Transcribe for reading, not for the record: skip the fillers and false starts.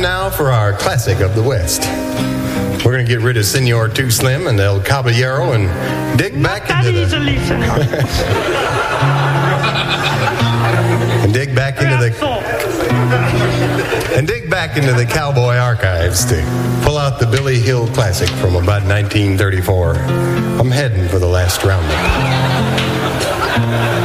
now for our classic of the West. We're going to get rid of Senor Too Slim and El Caballero and dig back into the... and dig back into the cowboy archives to pull out the Billy Hill classic from about 1934. I'm heading for the last roundup.